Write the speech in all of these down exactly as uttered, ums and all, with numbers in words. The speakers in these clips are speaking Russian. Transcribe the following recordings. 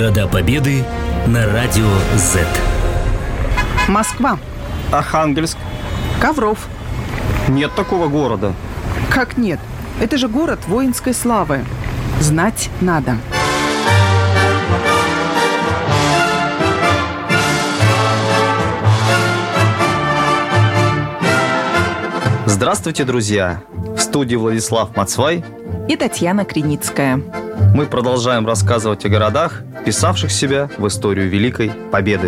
Города Победы на радио Z. Москва. Архангельск. Ковров. Нет такого города. Как нет? Это же город воинской славы. Знать надо. Здравствуйте, друзья! В студии Владислав Мацвай и Татьяна Криницкая. Мы продолжаем рассказывать о городах, вписавших себя в историю Великой Победы.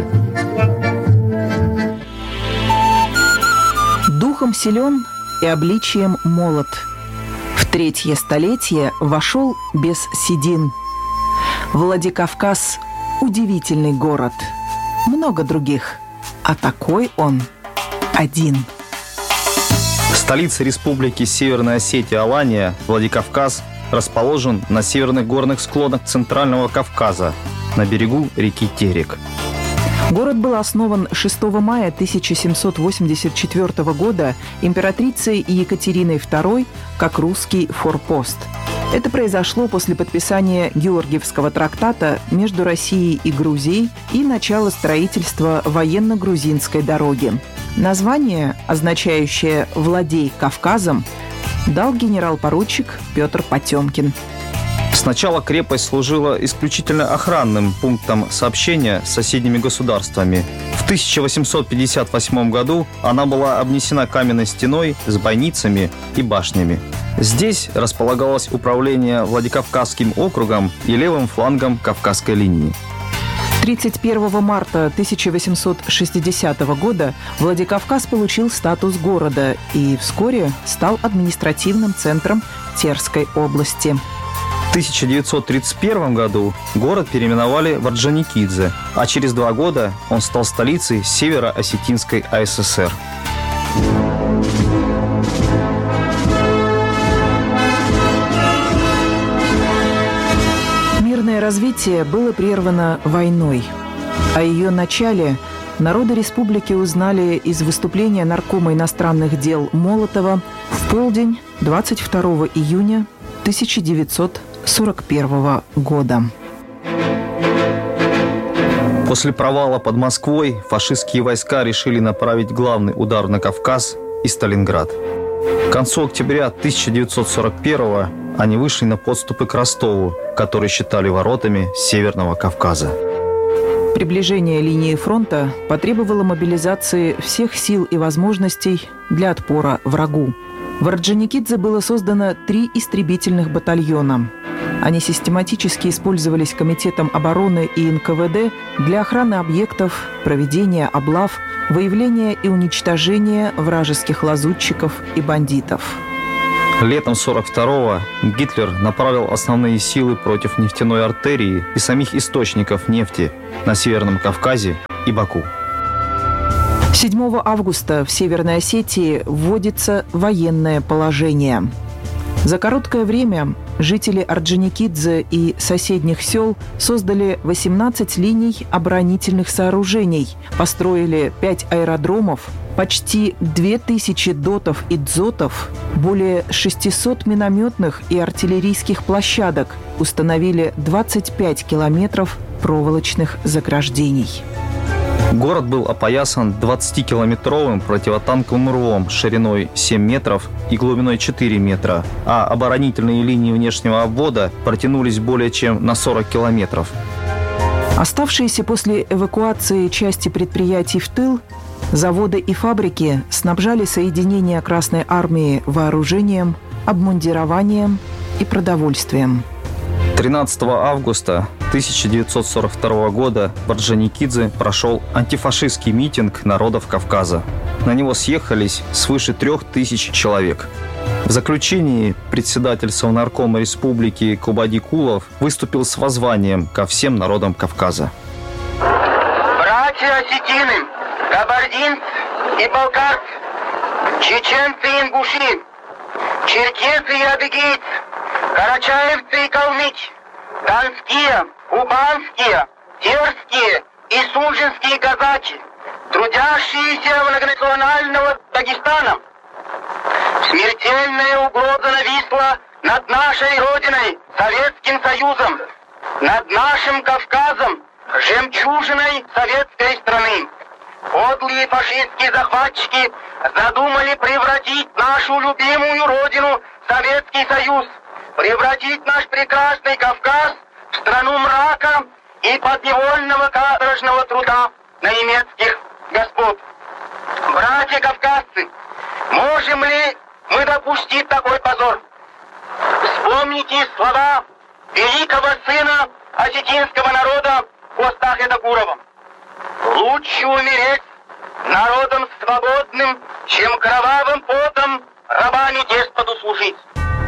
Духом силен и обличием молод. В третье столетие вошел без седин. Владикавказ – удивительный город. Много других, а такой он один. Столица республики Северная Осетия Алания, Владикавказ, расположен на северных горных склонах Центрального Кавказа, на берегу реки Терек. Город был основан шестого мая тысяча семьсот восемьдесят четвёртого года императрицей Екатериной второй как русский форпост. Это произошло после подписания Георгиевского трактата между Россией и Грузией и начала строительства военно-грузинской дороги. Название, означающее «владей Кавказом», дал генерал-поручик Петр Потемкин. Сначала крепость служила исключительно охранным пунктом сообщения с соседними государствами. В тысяча восемьсот пятьдесят восьмом году она была обнесена каменной стеной с бойницами и башнями. Здесь располагалось управление Владикавказским округом и левым флангом Кавказской линии. тридцать первого марта тысяча восемьсот шестидесятого года Владикавказ получил статус города и вскоре стал административным центром Терской области. В тысяча девятьсот тридцать первом году город переименовали в Орджоникидзе, а через два года он стал столицей Северо-Осетинской АССР. Мирное развитие было прервано войной. О ее начале народы республики узнали из выступления наркома иностранных дел Молотова в полдень двадцать второго июня тысяча девятьсот сорок первого года. После провала под Москвой фашистские войска решили направить главный удар на Кавказ и Сталинград. К концу октября тысяча девятьсот сорок первого они вышли на подступы к Ростову, который считали воротами Северного Кавказа. Приближение линии фронта потребовало мобилизации всех сил и возможностей для отпора врагу. В Орджоникидзе было создано три истребительных батальона. Они систематически использовались Комитетом обороны и эн ка вэ дэ для охраны объектов, проведения облав, выявления и уничтожения вражеских лазутчиков и бандитов. Летом сорок второго Гитлер направил основные силы против нефтяной артерии и самих источников нефти на Северном Кавказе и Баку. седьмого августа в Северной Осетии вводится военное положение. За короткое время жители Орджоникидзе и соседних сел создали восемнадцать линий оборонительных сооружений, построили пять аэродромов, почти две тысячи дотов и дзотов, более шестисот минометных и артиллерийских площадок, установили двадцать пять километров проволочных заграждений. Город был опоясан двадцатикилометровым противотанковым рвом шириной семь метров и глубиной четыре метра, а оборонительные линии внешнего обвода протянулись более чем на сорок километров. Оставшиеся после эвакуации части предприятий в тыл, заводы и фабрики снабжали соединения Красной Армии вооружением, обмундированием и продовольствием. тринадцатого августа тысяча девятьсот сорок второго года в Орджоникидзе прошел антифашистский митинг народов Кавказа. На него съехались свыше трех тысяч человек. В заключении председатель Совнаркома Республики Кубади Кулов выступил с воззванием ко всем народам Кавказа. Братья осетины, кабардинцы и балкарцы, чеченцы и ингуши, черкесы и адыгейцы, карачаевцы и калмыки, донские, кубанские, терские и сужинские казаки, трудящиеся многонационального Дагестана. Смертельная угроза нависла над нашей Родиной, Советским Союзом. над нашим Кавказом, жемчужиной советской страны, подлые фашистские захватчики задумали превратить нашу любимую родину, Советский Союз, превратить наш прекрасный Кавказ в страну мрака и подневольного каторжного труда на немецких господ. Братья кавказцы, можем ли мы допустить такой позор? Вспомните слова великого сына осетинского народа Костахеда Дагурова. Лучше умереть народом свободным, чем кровавым потом рабами деспоту служить.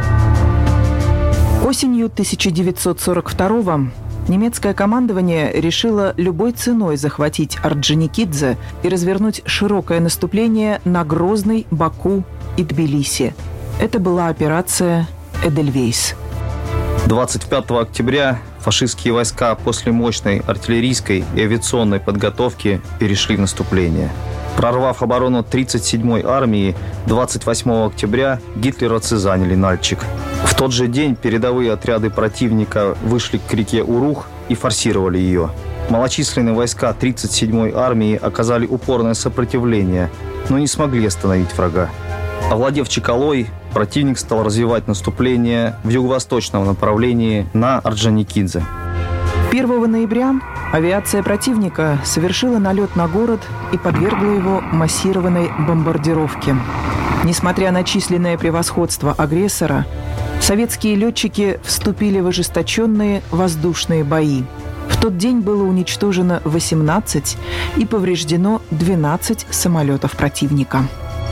Осенью тысяча девятьсот сорок второго немецкое командование решило любой ценой захватить Орджоникидзе и развернуть широкое наступление на Грозный, Баку и Тбилиси. Это была операция «Эдельвейс». двадцать пятого октября фашистские войска после мощной артиллерийской и авиационной подготовки перешли в наступление. Прорвав оборону тридцать седьмой армии, двадцать восьмого октября гитлеровцы заняли Нальчик. В тот же день передовые отряды противника вышли к реке Урух и форсировали ее. Малочисленные войска тридцать седьмой армии оказали упорное сопротивление, но не смогли остановить врага. Овладев Чекалой, противник стал развивать наступление в юго-восточном направлении на Орджоникидзе. первого ноября авиация противника совершила налет на город и подвергла его массированной бомбардировке. Несмотря на численное превосходство агрессора, советские летчики вступили в ожесточенные воздушные бои. В тот день было уничтожено восемнадцать и повреждено двенадцать самолетов противника.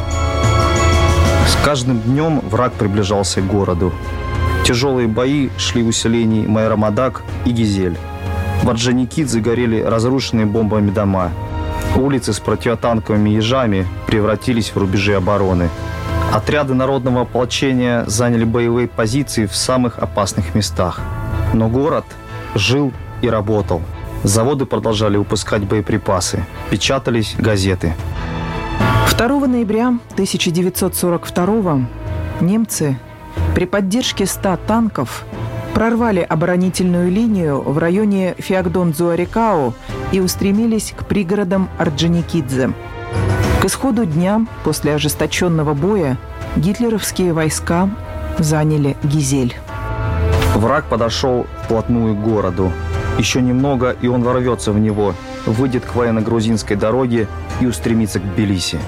С каждым днем враг приближался к городу. Тяжелые бои шли в усилении Майрамадак и Гизель. В Орджоникидзе горели разрушенные бомбами дома. Улицы с противотанковыми ежами превратились в рубежи обороны. Отряды народного ополчения заняли боевые позиции в самых опасных местах. Но город жил и работал. Заводы продолжали выпускать боеприпасы. Печатались газеты. второго ноября тысяча девятьсот сорок второго немцы при поддержке ста танков прорвали оборонительную линию в районе Феогдон-Зуарикао и устремились к пригородам Орджоникидзе. К исходу дня после ожесточенного боя гитлеровские войска заняли Гизель. Враг подошел вплотную к городу. Еще немного, и он ворвется в него, выйдет к военно-грузинской дороге и устремится к Тбилиси.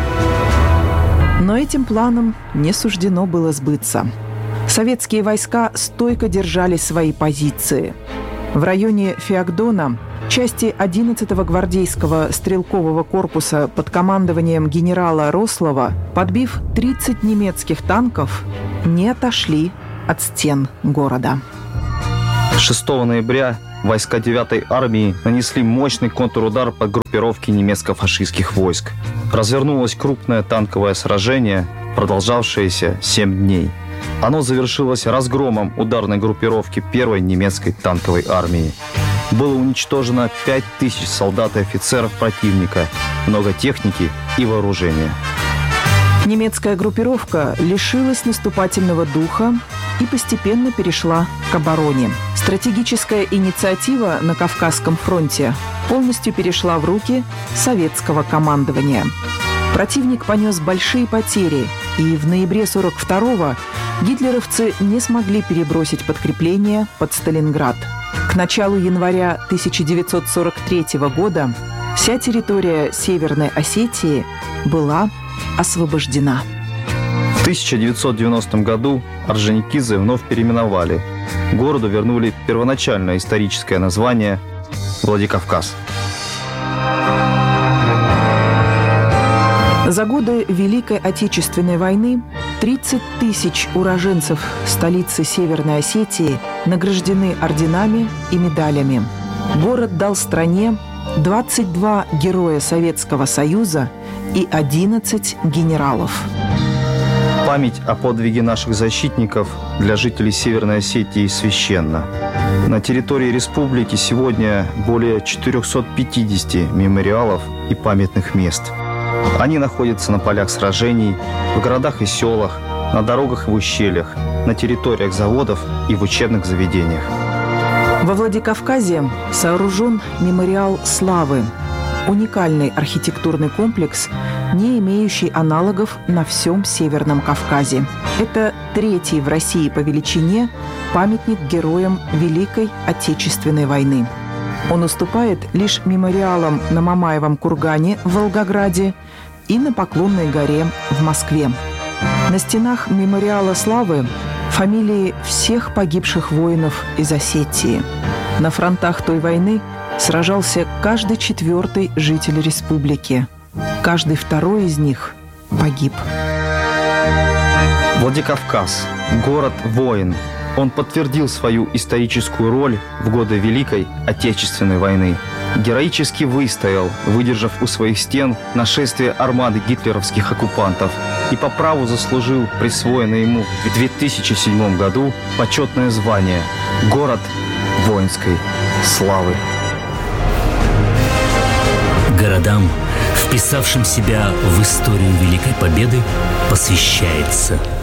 Но этим планам не суждено было сбыться. Советские войска стойко держали свои позиции. В районе Феогдона части одиннадцатого гвардейского стрелкового корпуса под командованием генерала Рослова, подбив тридцать немецких танков, не отошли от стен города. шестого ноября войска девятой армии нанесли мощный контрудар по группировке немецко-фашистских войск. Развернулось крупное танковое сражение, продолжавшееся семь дней. Оно завершилось разгромом ударной группировки первой немецкой танковой армии. Было уничтожено пять тысяч солдат и офицеров противника, много техники и вооружения. Немецкая группировка лишилась наступательного духа и постепенно перешла к обороне. Стратегическая инициатива на Кавказском фронте полностью перешла в руки советского командования. Противник понес большие потери, и в ноябре сорок второго гитлеровцы не смогли перебросить подкрепление под Сталинград. К началу января тысяча девятьсот сорок третьего года вся территория Северной Осетии была освобождена. В тысяча девятьсот девяностом году Орджоникидзе вновь переименовали. Городу вернули первоначальное историческое название Владикавказ. За годы Великой Отечественной войны тридцать тысяч уроженцев столицы Северной Осетии награждены орденами и медалями. Город дал стране двадцать два героя Советского Союза и одиннадцать генералов. Память о подвиге наших защитников для жителей Северной Осетии священна. На территории республики сегодня более четырехсот пятидесяти мемориалов и памятных мест. Они находятся на полях сражений, в городах и селах, на дорогах и в ущельях, на территориях заводов и в учебных заведениях. Во Во Владикавказе сооружен мемориал славы, уникальный архитектурный комплекс, не имеющий аналогов на всем Северном Кавказе. Это третий в России по величине памятник героям Великой Отечественной войны. Он уступает лишь мемориалам на Мамаевом кургане в Волгограде и на Поклонной горе в Москве. На стенах мемориала славы фамилии всех погибших воинов из Осетии. На фронтах той войны сражался каждый четвертый житель республики. Каждый второй из них погиб. Владикавказ – город-воин. Он подтвердил свою историческую роль в годы Великой Отечественной войны. Героически выстоял, выдержав у своих стен нашествие армады гитлеровских оккупантов, и по праву заслужил присвоенное ему в две тысячи седьмом году почетное звание «Город воинской славы». Городам, вписавшим себя в историю Великой Победы, посвящается